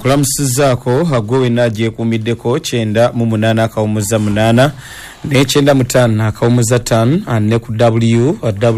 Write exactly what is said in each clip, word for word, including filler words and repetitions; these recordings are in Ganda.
nkulamusizaako agwe naje kumiddeko kyenda mu munana akawumuza munana ne kyenda mutano akawumuza tano ne ku w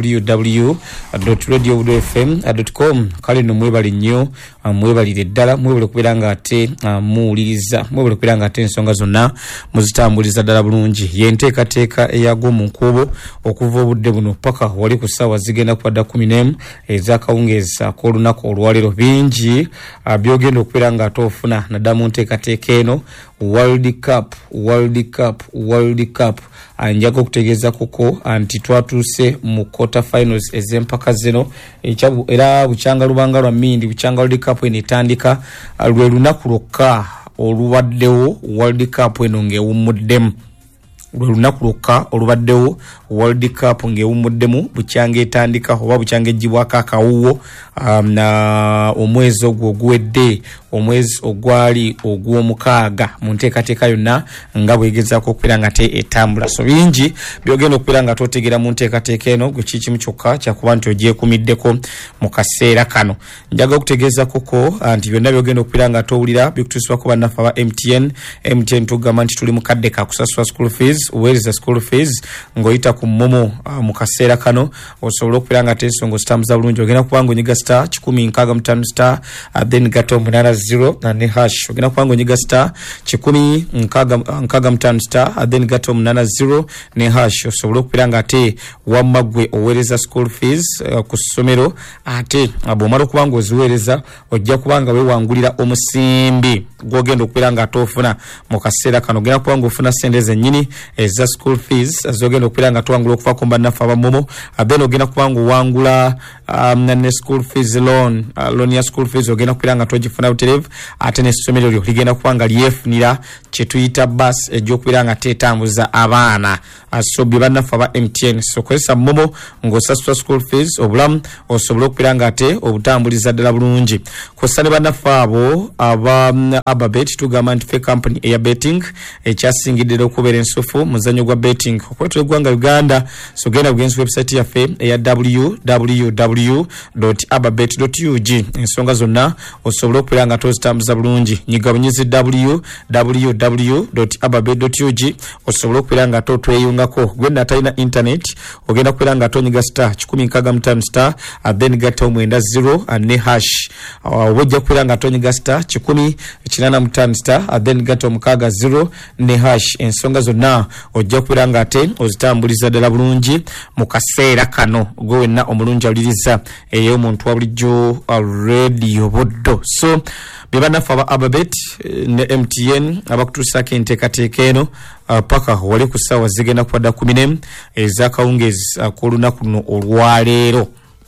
www dot radio f m dot com kale no mwebali nnyo mwebalire ddala mwebale kubeera nga ate muwuliriza mwebale kubeera nga ate ensonga zonna muzitambuliza ddala bulungi yenteekateeka eyagwa mu nkubo okuva obudde buno paka wali ku ssaawa zigenda kuwadda kumi n'emu ez'akawungeezi ak'olunaku olwaleero bingi byogenda okubeera nga ate ofuna naddala mu nteekateeka eno World Cup World Cup World Cup anjaga okutegeeza kuko anti twatuuse mu quarter finals ez'empaka zino ekyabu era bukyanga lubanga lwa mindi bukyanga World Cup eno etandika lwe lunaku lwokka olubaddewo World Cup eno ng'ewummuddemu lwe lunaku lwokka olubaddewo World Cup ng'ewummuddemu bukyanga etandika oba bukyanga eggyibwako akawuwo um, na omwezi ogwo oguwedde omwezi ogwali ogw'omukaaga mu nteekateeka yonna nga bwegezaako okubeera nga te etambula so bingi byogenda okubeera nga totegeera mu nteekateeka eno gwe kikimu kyokka kyakuba nti ogyekumiddeko mu kaseera kano njaga okutegeeza koko nti byonna byogenda okubeera nga towulira bikutuusibwako bannaffe aba M T N M T N tugamba nti tuli mu kadde ka kusasula school fees uweereza school fees ng'oyita ku momo uh, mu kaseera kano osobola okubeera nga te ensonga zitambuza bulungi ogenda kuba ng'onyiga star kikumi nkaaga mutaano star uh, then gato munaana zero ne hash ogenda kuba ng'onyiga star kikumi nkaaga nkaaga mutaano star uh, then gato munaana zero ne hash osobola okubeera nga ate wamma gwe oweereza school fees uh, ku ssomero ate uh, bw'omala okuba ng'oziweereza ojja kuba nga weewangulira omusimbi gw'ogenda okubeera nga ate ofuna mu kaseera kano ogenda kuba ng'ofuna ssente zennyini eza school fees azogenda okubeera nga tuwangula okuva ku bannaffe abamomo then ogenda kuba ng'owangula um, ne school fees loan uh, loan ya school fees ogenda kubeera nga togifuna butereevu ate n'essomero lyo ligenda kuba nga lyefunira kye tuyita bus egy'okubeera nga teetambuza abaana uh, so bye bannaffe aba M T N so kozesa momo ng'osasula school fees obulamu osobola okubeera nga ate obutambuliza ddala bulungi kosa ne bannaffe abo aba um, ababet tugamba nti fe company eya betting ekyasingidde okubeera ensufu muzanyo gwa betting okwetula eggwanga Uganda so genda kugenza website yaffe eya w w w dot ababet dot u g ensonga zonna osobola okubeera nga tozitambuza bulungi nyiga bunyizi w w w dot ababet dot u g osobola okubeera nga totweyungako gwenda atalina internet ogenda kubeera nga tonyiga star kikumi nkaaga mutaano star then gatta omwenda zero ne hash ojja kubeera nga tonyiga star kikumi kinaana mutaano star then gatta omukaaga zero ne hash ensonga zonna ojja kubeera nga ate ozitambuliza ddala bulungi mu kaseera kano gwe wenna omulungi awuliriza ey'omuntu wa bulijjo radio boddo so bye bannaffe aba ababet ne M T N abakutuusaako enteekateeka eno uh, paka wali ku ssaawa zigenda kuwadda kumi n'emu ez'akawungeezi ak'olunaku luno olwaleero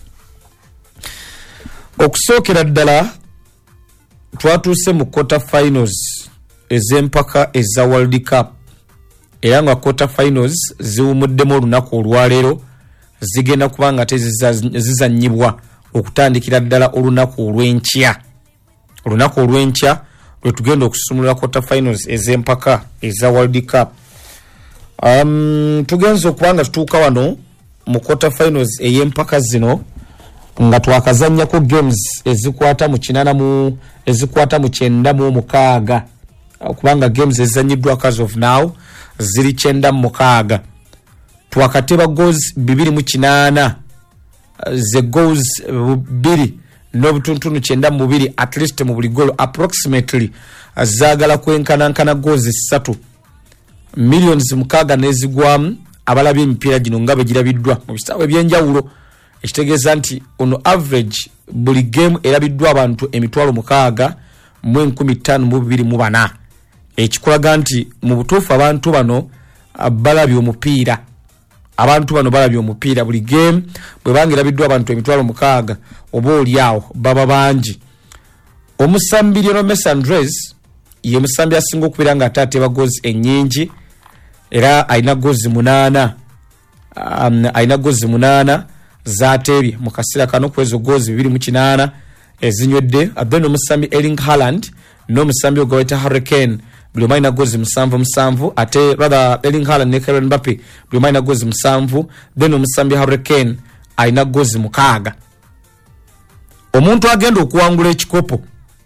okusookera ddala twatuuse mu quarter finals ez'empaka eza World Cup era nga quarter finals ziwumuddemu olunaku olwaleero zigenda kuba nga tezizannyibwa okutandikira ddala olunaku olw'enkya olunaku olw'enkya lwe tugenda okusumulula quarter finals ez'empaka eza World Cup um, tugenza okuba nga tutuuka wano mu quarter finals ey'empaka zino nga twakazannyako games ezikwata mu kinaana mu ezikwata mu kyenda mu omukaaga kubanga games ezizannyiddwa as of now ziri kyenda mu mukaaga twakateba goals bibiri mu kinaana ze goals bibiri n'obutuntunu kyenda mu bubiri at least mu buli goal approximately zaagala kwenkanankana goals ssatu millions mukaaga n'ezigwamu abalabye emipiira gino nga bwe girabiddwa mu bisaawe ebyenjawulo ekitegeeza nti ono average buli game erabiddwa abantu emitwalo mukaaga mu enkumi ttaano mu bibiri mu bana ekikulaga nti mu butuufu abantu bano balabye omupiira abantu bano balabye omupiira buli game bwe banga erabiddwa abantu emitwalo mukaaga oba oliawo baba bangi omusambi Lionel Messi Andres ye musambi asinga okubeera nga atateba goals ennyingi era alina goals munaana um, alina goals munaana zaatebye mu kaseera kano kwezo goals bibiri mu kinaana ezinywedde then omusambi Erling Haaland n'omusambi ogwayita Harry Kane buli omu alina goals musanvu musanvu ate rather Erling Haaland ne Kylian Mbappe buli omu alina goals musanvu then omusambi Harry Kane alina goals mukaaga omuntu agenda okuwangula ekikopo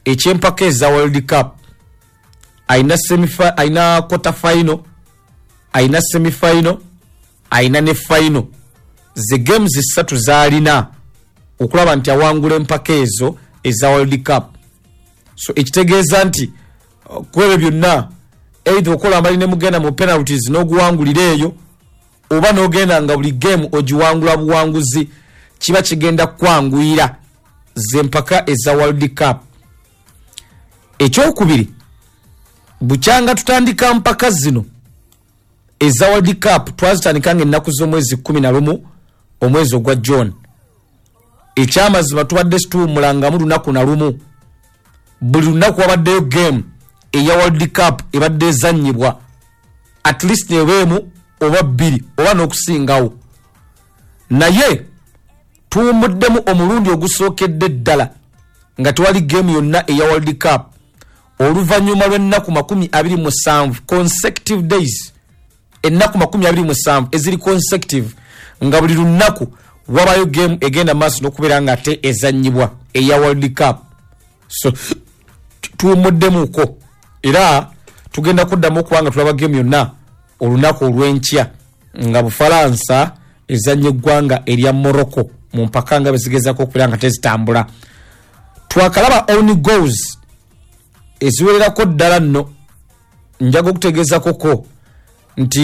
ekyempaka eza World Cup aina semifinal aina quarter final aina semifinal aina ne final ze games zisatu zalina okulaba nti awangula empaka ezo eza World Cup. So ekitegeeza nti kwebe byonna either okola mbali ne mugenda mu penalties n'oguwangulira eyo oba n'ogenda nga buli game ogiwangula buwanguzi kiba kigenda kwanguyira zempaka eza World Cup. Ekyokubiri bukyanga tutandika mpaka zino eza World Cup twazitandikanga ennaku z'omwezi kumi na lumu omwezi ogwa John. Ekyamazima tubadde situumulangamu lunaku na lumu buli lunaku wabaddeyo game eya World Cup ebadde ezannyibwa at least nebeemu oba bbiri oba n'okusingawo, naye tuwumuddemu omulundi ogusookedde ddala nga tewali game yonna eya World Cup oluvannyuma lw'ennaku makumi abiri mu musanvu consecutive days, ennaku makumi abiri mu musanvu eziri consecutive nga buli lunaku wabayo game egenda maaso n'okubeera nga ate ezannyibwa eya World Cup. So tuwumuddemuko era tugenda kuddamu okubanga tulaba game yonna olunaku olw'enkya nga Bufalansa ezannye eggwanga erya Morocco mu mpaka nga bezigezako okubeera nga tezitambula. Twakalaba own goals eziwererako ddala nno njaga okutegeeza koko nti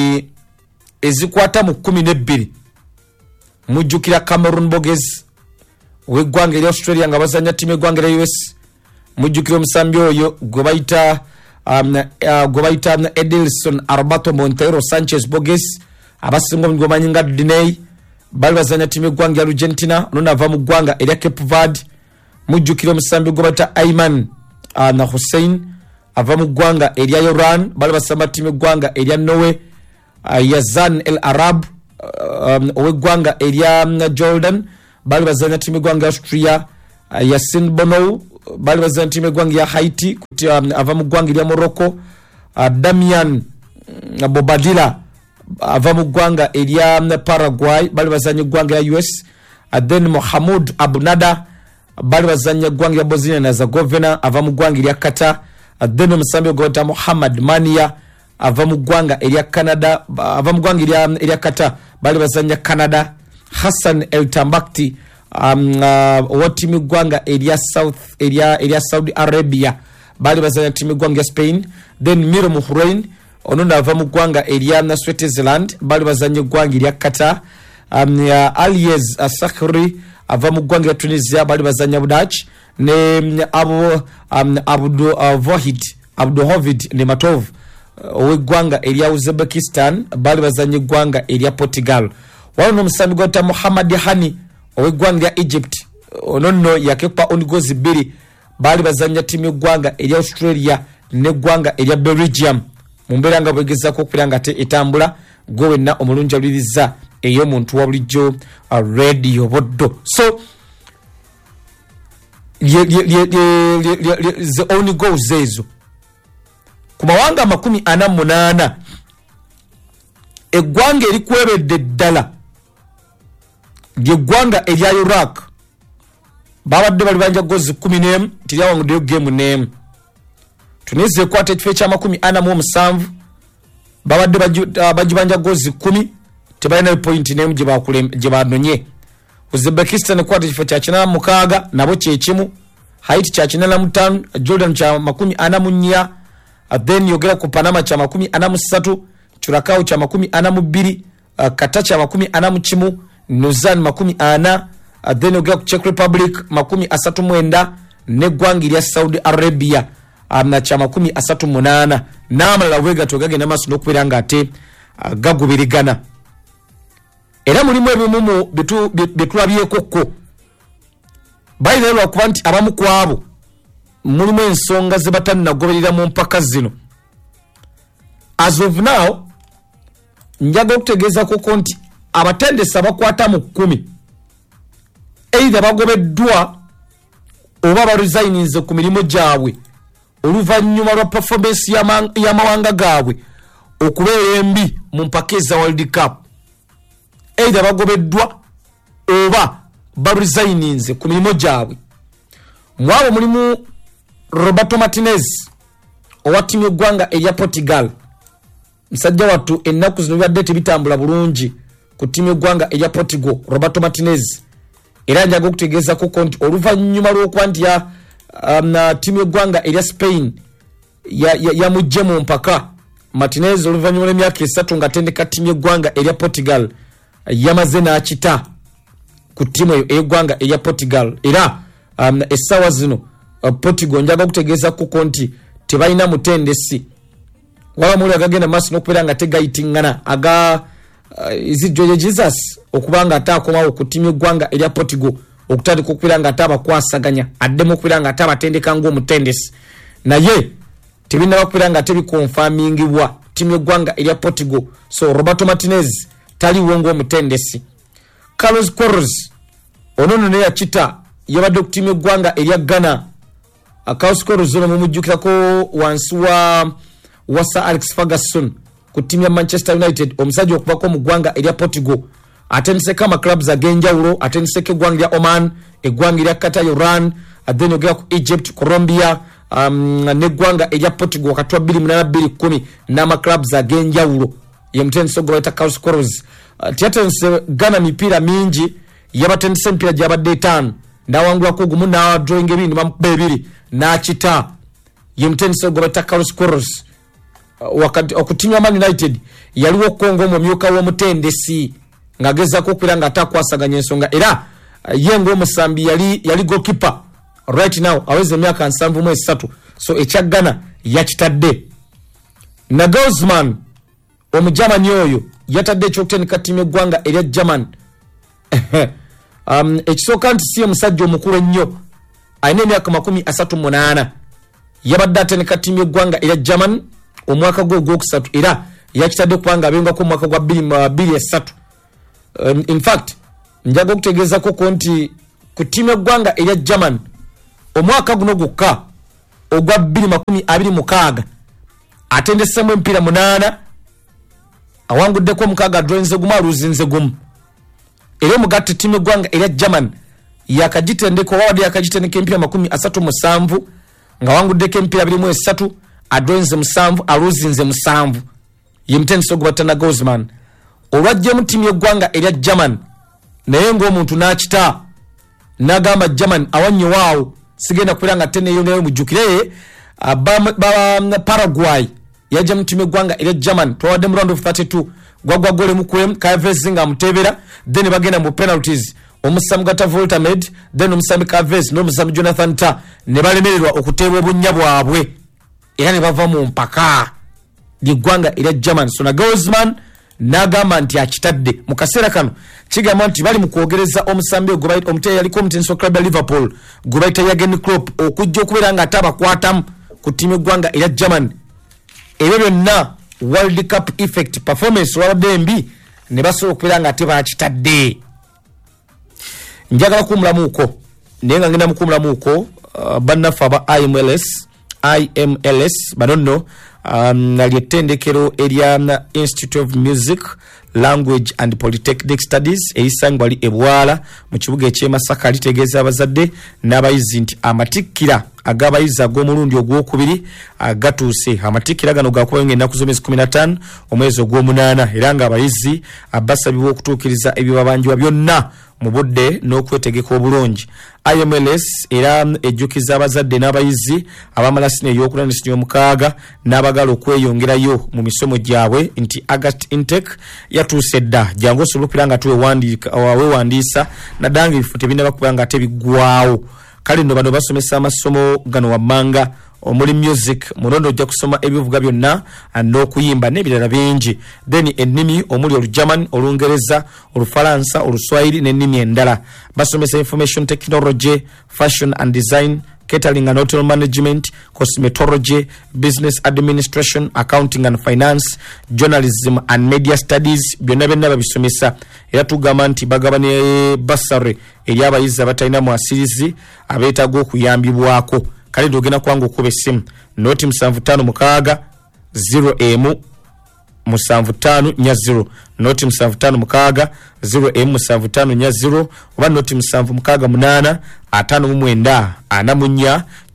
ezikwata mu kumi n'ebbiri mujjukira Cameroon Boges w'eggwanga erya Australia nga bazanya ttiimu eggwanga erya U S. Mujjukira omusambi oyo gwe bayita um, uh, gwe bayita um, Edilson Alberto Montero Sanchez Boges abasinga mu gomanyi nga Diney bali bazanya ttiimu eggwanga erya Argentina ono nava mu ggwanga erya Cape Verde. Mujjukira omusambi gwe bayita Ayman uh, na Hussein ava mu ggwanga erya Iran bali basamba ttiimu eggwanga erya Norway. uh, Yazan El Arab uh, um, ow'eggwanga erya um, Jordan bali bazanya ttiimu eggwanga Austria. uh, Yasin Bono bali bazanya ttiimu eggwanga ya Haiti kuti um, ava mu ggwanga erya Morocco. uh, Damian uh, Bobadilla ava mu ggwanga erya um, Paraguay bali bazanya eggwanga ya U S. uh, then Mohamed Abunada bali bazanya eggwanga ya Bosnia na Herzegovina ava mu ggwanga erya Qatar. uh, then omusambi ogwata Muhammad Mania ava mu ggwanga erya Canada ava mu ggwanga erya erya Qatar bali bazanya Canada. Hassan El Tambakti um, uh, owa ttiimu eggwanga erya South erya erya Saudi Arabia bali bazanya ttiimu eggwanga ya Spain. Then Miro Muhrain ono nava mu ggwanga erya Switzerland bali bazanya eggwanga erya Qatar. um, uh, Aliez Sakhri ava mu ggwanga erya Tunisia bali bazanya Budach ne abo um, Abdu uh, Vohid Abduhovid Nematov uh, ow'eggwanga erya Uzbekistan bali bazanya eggwanga erya Portugal. Wano n'omusambi gwata Muhammad Hani ow'eggwanga erya Egypt ono nno yakekwa onigozi bbiri bali bazanya ttiimu eggwanga erya Australia n'eggwanga erya Belgium mu mbeera nga bwegezako okubeera nga te etambula gwe wenna omulungi awuliriza ey'omuntu wa bulijjo uh, radio Boddo. So the only goals ezo ku mawanga makumi ana munaana eggwanga erikwebedde ddala ly'eggwanga erya Iraq babadde bali banja gozi kumi n'emu tiryawanguddeyo gemu n'emu. Tunisia ekwata ekifo ekyamakumi ana mu omusanvu babadde bagibanja gozi kumi tebalina point n'emu gye banonye. Uzbekistan ekwata ekifo kya kina mukaaga nabo kyekimu. Haiti kya kina na mutaano. Jordan kya makumi ana mu nnya. Then yogera ku Panama kya makumi ana mu ssatu. Curacao kya makumi ana mu bbiri. Qatar kya makumi ana mu kimu. Nuzan makumi ana. Then yogera ku Czech Republic makumi asatu mwenda n'eggwanga erya Saudi Arabia na kya makumi asatu munaana n'amalala bwegatyo gagenda maaso n'okubeera nga ate gagoberagana. Era mulimu ebimu bye tulabyekokko balina lwakuba nti abamu ku abo mulimu ensonga ze batannagoberera mu mpaka zino. As of now njaga okutegeeza koko nti abatendesi abakwata mu kkumi either bagobeddwa oba baresigninze ku mirimu gyabwe oluvannyuma lwa performance y'amawanga gaabwe okubeera embi mu mpaka eza World Cup. Either bagobeddwa oba baresigninze ku mirimu gyabwe. Mwabo mulimu Roberto Martinez owa timu y'eggwanga erya Portugal msajja wattu ennaku zino bibadde tebitambula bulungi ku timu y'eggwanga erya Portugal. Roberto Martinez era njaga okutegeeza ko nti oluvannyuma lw'okuba nti ya um, timu y'eggwanga erya Spain yamugye ya, ya mu mpaka, Martinez oluvannyuma lw'emyaka esatu ng'atendeka timu y'eggwanga erya Portugal yamaze n'akita ku timu eyo ey'eggwanga erya Portugal. Era um, essaawa zino uh, Portugal njaga okutegeeza ko nti tebalina mutendesi wala muli agagenda maaso n'okubeera nga tegayitingana aga uh, izijjoye Jesus okubanga ataakomawo ku timu y'eggwanga erya Portugal okutandika okubeera nga atabakwasaganya addemu okubeera nga atabatendeka ng'omutendesi, naye tebinaba okubeera nga tebikonfamingibwa timu y'eggwanga erya Portugal. So Roberto Martinez taliwo ng'omutendesi. Carlos Queiroz ono nno ne yakita yabadde ku timu y'eggwanga erya Ghana. Carlos Queiroz ono mumujjukirako wansi wa wa Sir Alex Ferguson ku timu ya Manchester United, omusajja okubako mu ggwanga erya Portugal. Atendeseko ama clubs ag'enjawulo, atendeseko eggwanga erya Oman, eggwanga erya Qatar, Iran, then ogera ku Egypt, Colombia, um, n'eggwanga erya Portugal wakati wa bbiri munana bbiri kkumi n'ama clubs ag'enjawulo. Ye mutendesi gwe bayita Carlos Queiroz. Uh, tiyatendese Ghana mipiira mingi, yabatendese emipiira gy'abadde etaano n'awangulako gumu n'adrawing ebiri n'amukuba ebiri n'akita. Ye mutendesi gwe bayita Carlos Queiroz. Uh, wakati okutimya Man United yaliwo Kongo omumyuka w'omutendesi ng'agezaako okubeera nga atakwasaganya ensonga, era uh, ye ng'omusambi yali yali goalkeeper right now aweze emyaka nsanvu mu esatu. So ekya Ghana yakitadde. Nagelsmann omujamani oyo yatadde ekyokutendeka timu y'eggwanga erya German. um, ekisooka nti si omusajja omukulu ennyo, alina emyaka makumi asatu munaana. Yabadde atendeka timu y'eggwanga erya German omwaka gwe ogwokusatu, era yakitadde kubanga abengako mu mwaka gwa bbiri esatu. Um, in fact njaga okutegeezako ko nti ku timu y'eggwanga erya German omwaka guno gwokka ogwa bbiri makumi abiri mukaaga atendesemu empiira munaana, awanguddeko omukaaga adroinze gumu aluzinze gumu. Era omugatte timu y'eggwanga erya German yakagitendeka owawadde yakagitendeka empiira makumi asatu musanvu nga awanguddeko empiira abiri mu esatu, adroinze musanvu aluzinze musanvu. Ye mutendesi ogubata Nagelsmann olwajjemu timu y'eggwanga erya German, naye ng'omuntu n'akita n'agamba German awannyiwaawo sigenda kubeera nga teneyongerayo. Mujjukire ba Paraguay yajja mu timu y'eggwanga erya German, twawadde mu round of thirty-two gwagwa gole mukwemu Kavez nga amutebera, then bagenda mu penalties omusambi gata Voltamed, then omusambi Kavez n'omusambi Jonathan Ta ne balemererwa okuteebwa obunnya bwabwe era ne bava mu mpaka ly'eggwanga erya German. So Nagelsmann n'agamba nti akitadde mu kaseera kano, kigamba nti bali mu kwogereza omusambi omuteeyi yaliko omutendesi wa club ya Liverpool gwe bayita Jurgen Klopp okujja okubeera nga atabakwatamu ku timu y'eggwanga erya German. Ebyo byonna World Cup effect performance olwabadde embi ne basobola okubeera nga ate bakitadde. Njagala kuwumulamuuko naye nga ngenda mukuwumulamuuko uh, bannaffe aba I M L S I M L S bano nno um, ly'ettendekero erya Institute of Music, Language and Polytechnic Studies erisangibwa li e Bwala mu kibuga eky'e Masaka litegeeza abazadde n'abayizi nti amatikkira ag'abayizi ag'omulundi ogwokubiri agatuuse. Amatikkira gano gakubayo ng'ennaku z'omwezi kumi na ttaano omwezi ogw'omunaana, era ng'abayizi basabibwa okutuukiriza ebibabanjibwa byonna mu budde n'okwetegeka obulungi. I M L S era ejjukiza abazadde n'abayizi abamala sine ey'okuna ne sine ey'omukaaga n'abagala okweyongerayo mu misomo gyabwe nti August intake yatuuse dda. Jangu osobola okubeera nga weewandiisa naddala ng'ebifo tebinaba kubeera nga tebiggwaawo. Kale nno bano basomesa amasomo gano wammanga omuli music, mulondo ojja kusoma ebivuga byonna n'okuyimba n'ebirala bingi, then ennimi omuli Olugerman, Olungereza, Olufalansa, Oluswahili n'ennimi endala. Basomesa information technology, fashion and design, catering and hotel management, cosmetology, business administration, accounting and finance, journalism and media studies. Byonna byonna babisomesa, era tugamba nti bagaba ne basare eri abayizi abatalina mwasirizi abeetaaga okuyambibwako. Kale ndogena kwangu okuba essimu noti musanvu ttaano mukaaga zero emu musanvu ttaano nnya zero, noti musanvu ttaano mukaaga zero emu musanvu ttaano nnya zero, oba noti musanvu mukaaga munaana ataano mu mwenda ana mu nnya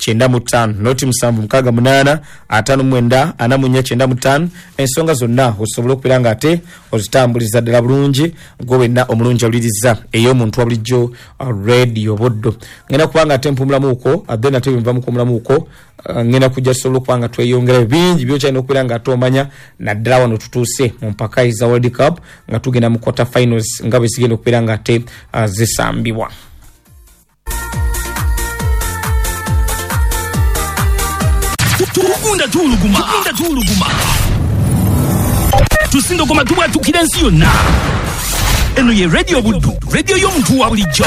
kyenda mu ttaano noti musanvu mukaaga munaana ataano mwenda ana mu nnya kyenda mu ttaano ensonga zonna osobola okubira nga ate ozitambuliza ddala bulungi gwe wenna omulungi awuliriza ey'omuntu wa bulijjo radio Buddo ngenda kubanga ate mpumulamuuko then ate bimva mu kumulamuuko ngenda kujja sobola okubanga tweyongera bingi byokyalina okubira nga ate omanya naddala wano tutuuse mu mpaka eza World Cup nga tugenda mu quarter finals nga bwe zigenda okubira nga ate uh, zisambibwa. Tukunda tuluguma tukunda tuluguma tusindo koma tuba tukirensi yonna eno ye radio Buddo radio y'omuntu wa bulijjo.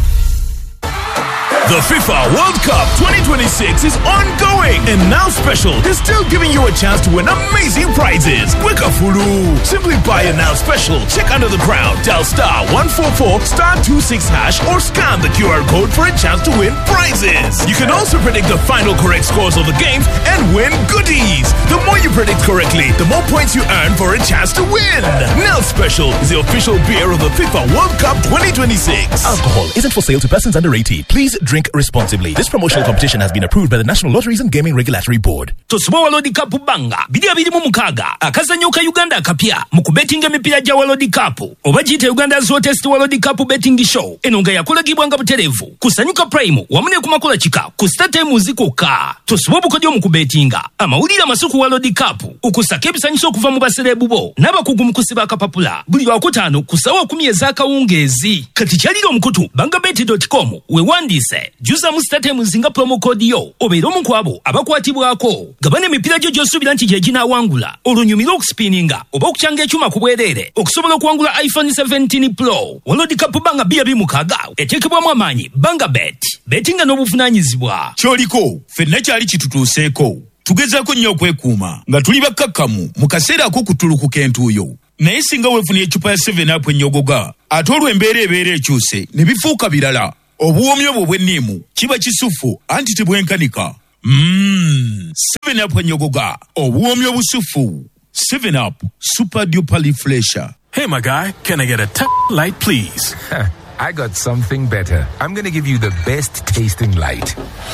The FIFA World Cup twenty twenty-six is ongoing, and Now Special is still giving you a chance to win amazing prizes. Quicker Fulu! Simply buy a Now Special, check under the crown, dial star one four four star two six hash, or scan the Q R code for a chance to win prizes. You can also predict the final correct scores of the games and win goodies. The more you predict correctly, the more points you earn for a chance to win. Now Special is the official beer of the FIFA World Cup twenty twenty-six. Alcohol isn't for sale to persons under eighteen. Please drink responsibly. This promotional competition has been approved by the National Lotteries and Gaming Regulatory Board. Tosuba World Cup banga bidia biri mu mukaga akazanyo ka Uganda akapya mu kubetinga emipira gya World Cup oba giyite Uganda Hottest World Cup betting show enonga yakolagibwa nga buterevu kusanyuka prime wamune ku makola kika ku start muzikoka tosuba obukodyo mu kubetinga amawulira masuku World Cup ukusaka ebisanyiso okuva mu baserebu bo n'abakugu mu kusiba akapapula buli wakutaano kusawa kumi ez'akawungeezi kati kyalira omukutu bangabet dot com we wandise juza mu start muzinga promo code yo obeera omu kwabo abakwatibwako gabana emipira gyo gy'osuubira nti gye ginaawangula olunyumira okuspininga oba okukyanga ekyuma ku bwereere okusobola okuwangula iPhone seventeen Pro. World Cup banga bia bimukaaga eteekebwamu amaanyi Bangabet betinga n'obuvunaanyizibwa Kyoliko ffenna kyali kitutuuseeko tugezaako nnyo okwekuuma nga tuli bakkakkamu mu kaseera ak'okutulukuka entuuyo naye singa weefunye ecupa ya seven up enyogoga ate olwo embeera ebeera ekyuse ne bifuuka birala obuwomi obwo bw'enniimu kiba kisufu anti tibwenkanika. Mmm, seven up enyogoga obuwomi obusufu. Seven Up Super Duper Refresher. Hey my guy, can I get a t- light please? I got something better. I'm going to give you the best tasting light.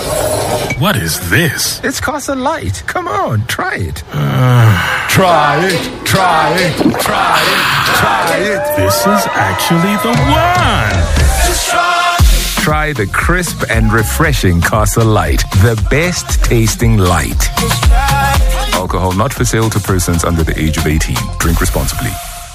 What is this? It's Casa Light. Come on, try it. Uh, try it, try it, try it, try it. This is actually the one. Just try. Try the crisp and refreshing Casa Light. The best tasting light. Alcohol not for sale to persons under the age of eighteen. Drink responsibly.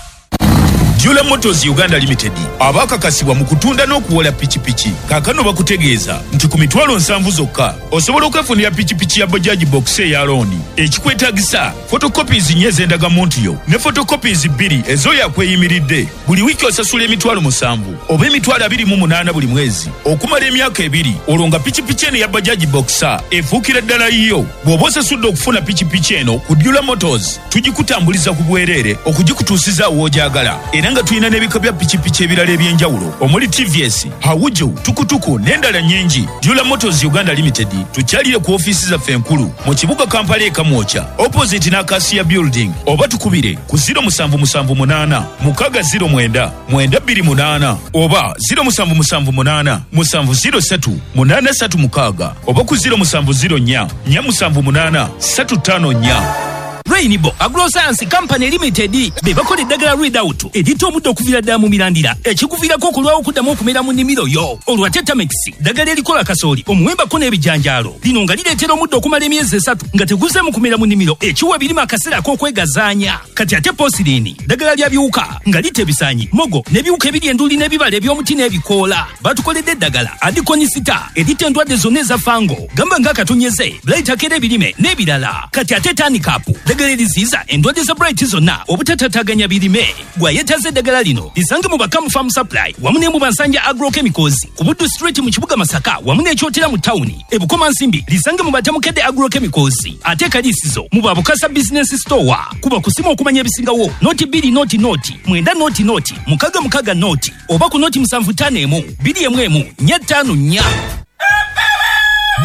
Jula Motors Uganda Limited abakakasibwa mu kutunda n'okuwola pichipichi kakano bakutegeeza nti ku mitwalo nsanvu zokka osobola okwefunira pichipichi ya Bajaj Box ya loani ekikwetaagisa photocopies nye z'endagamuntu yo ne photocopies bbiri ezo yakweyimiridde buli wiki osasula emitwalo musanvu oba emitwalo abiri mu munaana buli mwezi okumala emyaka ebiri olwo nga pichipichi eno ya Bajaj Box efuukira ddala yiyo bw'oba osasudde okufuna pichipichi eno ku Jula Motors tugikutambuliza ku bwereere okugikutuusiza w'ogyagala era nga tulina n'ebika bya pichipichi ebirala ebyenjawulo omuli T V S, Hawujo, Tukutuku n'endala nnyingi. Jula Motors Uganda Limited tukyalire ku ofiisi zaffe enkulu mu kibuga Kampala e Kamwocha opposite n'Acacia Building oba tukubire ku zero seven seven eight mukaga zero mwenda mwenda bbiri munaana oba zero seven seven eight musanvu zero three munaana three mukaga oba ku zero seven zero four four seven eight three five four. Rainbow Agroscience Company Limited be bakola eddagala readout edita omuddo okuvira ddala mu mirandira ekikuviirako okulwawo okuddamu okumera mu nnimiro yo olwa Tetramex ddagala erikola kasooli omuwembako n'ebijanjaalo lino nga lireetera omuddo okumala emyezi esatu nga teguze mu kumera mu nnimiro ekiwa birima akaseera ak'okwegazaanya kati ate Posirini ddagala lya biwuka nga lita ebisaanyi mogo n'ebiwuka ebiri enduli n'ebibala eby'omuti n'ebikoola batukoledde eddagala adikonisita edita endwadde zonna eza fango gamba ng'akatonyeze blayitako ebirime n'ebirala kati ate tanikapu eddagala eriziiza endwadde za bright zonna obutatataaganya birime gwayetaze eddagala lino lisange mu Bakamu Farm Supply wamu ne mu Bansanja Agrochemicals ku Buddu Street mu kibuga Masaka wamu n'ekyotera mu tawuni e Bukoma Nsimbi lisange mu Batamukedde Agrochemicals ate kaliisizo mu Babukasa Business Store kuba kusimu okumanya ebisingawo noti bbiri noti noti mwenda noti noti mukaga mukaga noti oba ku noti musanvu ttaano emu bbiri emu emu nnya ttaano nnya.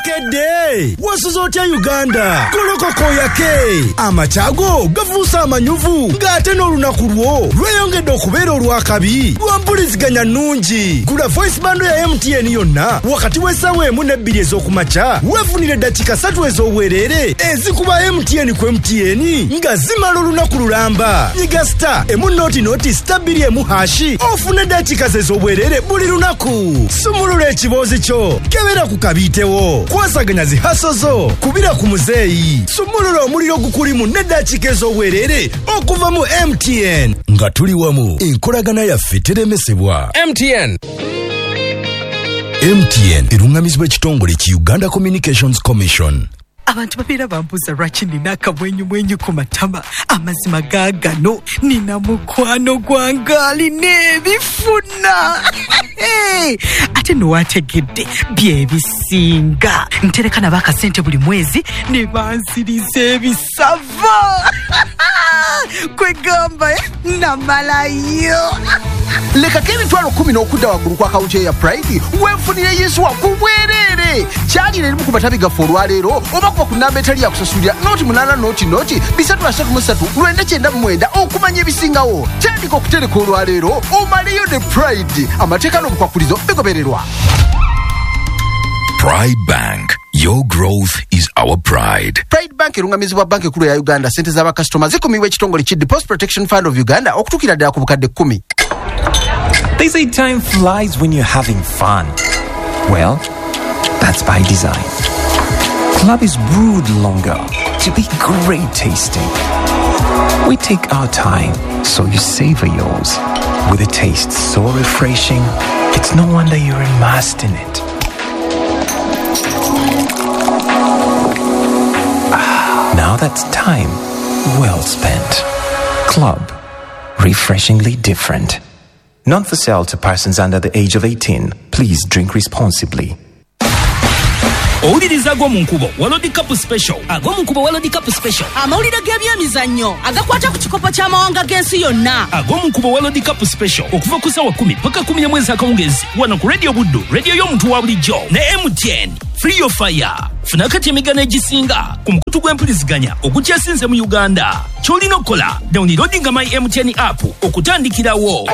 Okedde wasuza otya Uganda kolokoko yake amachago gavuusa amanyuvu ng'ate n'olunaku lwo lweyongedde okubeera olwakabi lwampuliziganya nnungi. Gula voice bando ya M T N yonna wakati w'essaawa emu n'ebbiri ez'okumakya weefunire eddakiika ssatu ez'obwereere ezikuba M T N ku M T N nga zimala olunaku lulamba. Nyiga star emu nooti nooti star bbiri emu hashi ofune eddakiika ze ez'obwereere buli lunaku. Sumulula ekiboozi kyo kebera ku kabiitewo kwasaganya zihaso zo kubira ku muzeeyi. Sumulula omuliro gukulimu n'eddakiika ez'obwereere okuva mu M T N nga tuli wamu enkolagana yaffe teremesebwa. M T N M T N erungamizibwa ekitongole ki Uganda Communications Commission. Abantu babeera bambuuza lwaki nina akamwenyu mwenyu ku matama. Amazima gaagano nina mukwano gwangaali n'ebifuna. Hey, ate nowategedde byebisinga ntereka nabo akasente buli mwezi ne bansiriza ebisava. Kwegamba namalayo. Lekako emitwalo kumi n'okudda waggulu kwa akawunti ya Pride weefunire Yesu wakubwerere. Kyalira erimu ku matabi gaffe olwaleero oba kuba ku nnamba etali yakusasulira nooti munaana nooti nooti bisatu asatu mu ssatu lwenda kyenda mu mwenda okumanya ebisingawo. Tandika okutereka olwaleero omaleyo ne Pride. Amateeka n'obukwakulizo bigobererwa. Pride Bank. Your growth is our pride. Pride Bank erungamizibwa banki ekulu ya Uganda. Sente z'abakasitoma zikumibwa ekitongole ki Deposit Protection Fund of Uganda okutuukira ddala ku bukadde kkumi. They say time flies when you're having fun. Well, that's by design. Club is brewed longer to be great tasting. We take our time, so you savor yours. With a taste so refreshing, it's no wonder you're immersed in it. Ah, now that's time well spent. Club, refreshingly different. Not for sale to persons under the age of eighteen. Please drink responsibly. Owuliriza ag'omu nkubo World Cup Special. Ag'omu nkubo World Cup Special. Amawulire g'ebyemizannyo agakwata ku kikopo ky'amawanga g'ensi yonna. Ag'omu nkubo World Cup Special okuva ku ssaawa kumi paka kumi na mwezi akawungezi wano ku Radio Buddu, radio y'omuntu wa bulijjo ne M T N. Free your fire. Funa kati emigano egisinga ku mukutu gw'empuliziganya ogukyasinze mu Uganda. Ky'olina okukola downloadinga my M T N app okutandikirawo.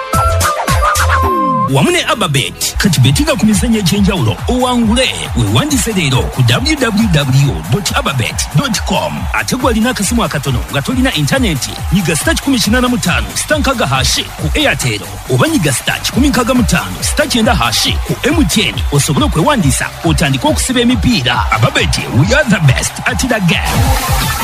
Wamu ne Ababet kati betinga ku mizannyo egy'enjawulo owangule weewandise leero ku w w w dot ababet dot com. Ate gw'alina akasimu akatono nga tolina intaneti nyiga star kikumi kinaana mu ttaano star nkaaga hashi ku Airtel oba nyiga star kikumi nkaaga mu ttaano star kyenda hashi ku M T N osobole okwewandiisa otandike okusiba emipiira. Ababet, we are the best at the game.